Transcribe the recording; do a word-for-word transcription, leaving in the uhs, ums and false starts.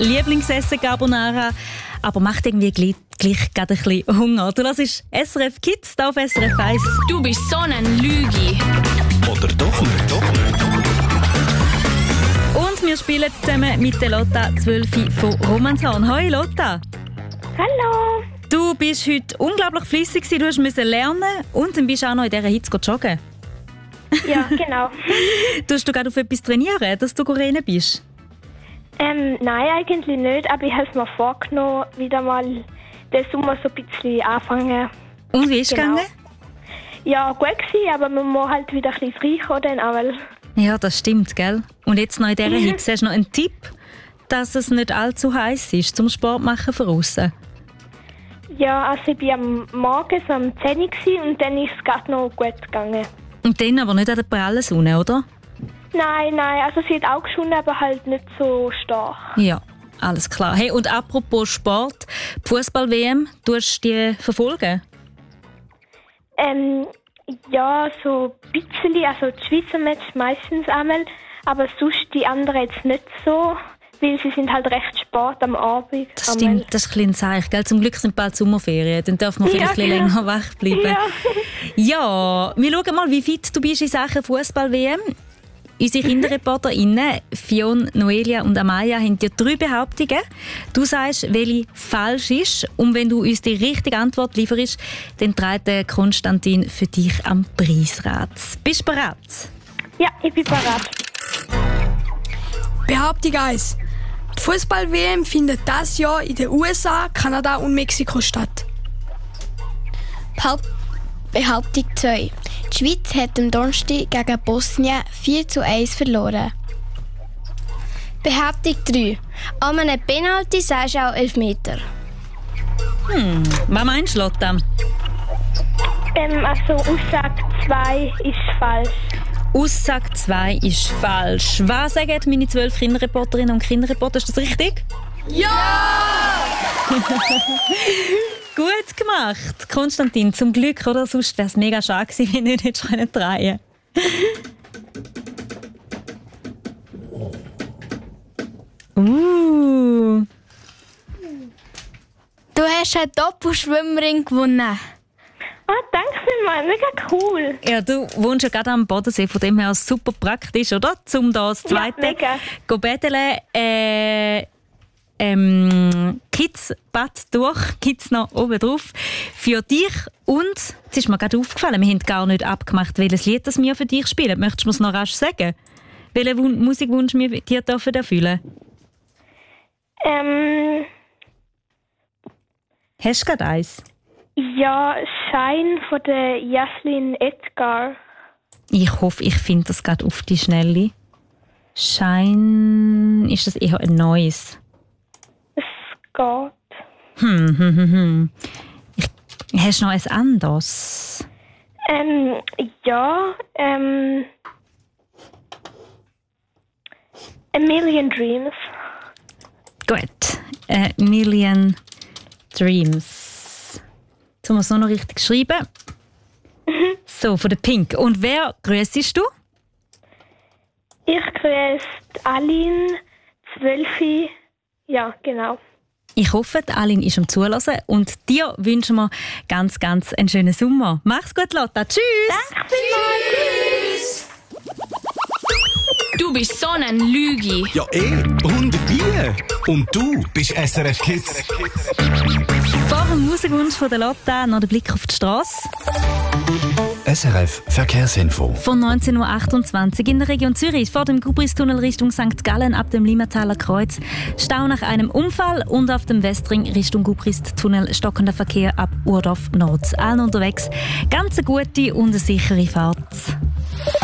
Lieblingsessen Carbonara, aber macht irgendwie gleich, gleich gerade ein bisschen Hunger. Du hörst S R F Kids hier auf S R F eins. Du bist so ein Lügi. Oder doch nicht? Doch nicht. Und wir spielen zusammen mit der Lotta zwölf von Romanshorn. Hoi Lotta. Hallo. Du bist heute unglaublich fleissig, du musst lernen und dann bist du auch noch in dieser Hitze joggen. Ja, genau. Tust du gerade auf etwas trainieren, dass du rennen bist? Ähm, nein, eigentlich nicht, aber ich habe es mir vorgenommen, wieder mal den Sommer so ein bisschen anfangen. Und wie ist es Genau. gegangen? Ja, gut gewesen, aber man muss halt wieder ein bisschen reinkommen, dann auch, weil Ja, das stimmt, gell? Und jetzt noch in dieser Hitze, hast du noch einen Tipp, dass es nicht allzu heiß ist zum Sport machen von aussen? ja, also ich war am Morgen so am zehn Uhr gewesen und dann ist es gerade noch gut gegangen. Und dann aber nicht an der prallen Sonne, oder? Nein, nein, also sie hat auch geschonnen, aber halt nicht so stark. Ja, alles klar. Hey, und apropos Sport, Fußball-W M, tust du die verfolgen? Ähm, ja, so ein bisschen, also die Schweizer Match meistens einmal, aber sonst die anderen jetzt nicht so, weil sie sind halt recht spät am Abend. Das stimmt, das ist ein bisschen Zeichen, gell? Zum Glück sind bald Sommerferien, dann darf man vielleicht Ja, ein bisschen genau. länger wach bleiben. Ja. Ja, wir schauen mal, wie fit du bist in Sachen Fußball-W M. Unsere KinderreporterInnen, Fion, Noelia und Amaya, haben dir drei Behauptungen. Du sagst, welche falsch ist. Und wenn du uns die richtige Antwort lieferst, dann trägt der Konstantin für dich am Preisrad. Bist du bereit? Ja, ich bin bereit. Behauptung eins. Die Fußball-W M findet dieses Jahr in den U S A, Kanada und Mexiko statt. Behaupt- Behauptung zwei. Die Schweiz hat am Donnerstag gegen Bosnien vier zu eins verloren. Behauptung drei. An einem Penalty sagst du auch elf Meter. Hm, was meinst du, Lotta? Ähm, also Aussage zwei ist falsch. Aussage zwei ist falsch. Was sagen meine zwölf Kinderreporterinnen und Kinderreporter? Ist das richtig? Ja! Gut gemacht, Konstantin. Zum Glück, oder? Sonst wäre es mega schade gewesen, wenn du nicht hättest drehen Uh. Du hast einen Doppelschwimmring gewonnen. Ah, danke vielmals, mega cool. Ja, du wohnst ja gerade am Bodensee, von dem her super praktisch, oder? Um da das zweite Ja, mega. go betteln. Äh, ähm, Kids-Bad durch, Kids noch oben drauf. Für dich und, es ist mir gerade aufgefallen, wir haben gar nicht abgemacht, welches Lied das wir für dich spielen. Möchtest du mir es noch rasch sagen? Welchen Wun- Musikwunsch wir dir dürfen erfüllen? Ähm, Hast du gerade eins? ja, Shine von der Jaslyn Edgar. Ich hoffe, ich finde das gerade auf die Schnelle. Shine, ist das eher ein neues? Es geht. Hm, hm, hm, hm. Ich, hast du noch ein anderes? Ähm, ja, ähm, A Million Dreams. Gut. A Million Dreams. Jetzt haben wir es nur noch richtig geschrieben. So, von der Pink. Und wer grüßest du? Ich grüße Aline, zwölf. Ja, genau. Ich hoffe, die Aline ist am Zuhören und dir wünschen wir ganz, ganz einen schönen Sommer. Mach's gut, Lotta. Tschüss! Danke vielmals. Du bist so ein Lügi. Ja, eh. Und wie? Und du bist S R F Kids. Vor dem Musikwunsch von der Lotta noch der Blick auf die Straße. S R F Verkehrsinfo. Von neunzehn Uhr achtundzwanzig in der Region Zürich vor dem Gubristunnel Richtung Sankt Gallen ab dem Limmataler Kreuz. Stau nach einem Unfall und auf dem Westring Richtung Gubristunnel stockender Verkehr ab Urdorf Nord. Allen unterwegs. Ganz eine gute und eine sichere Fahrt.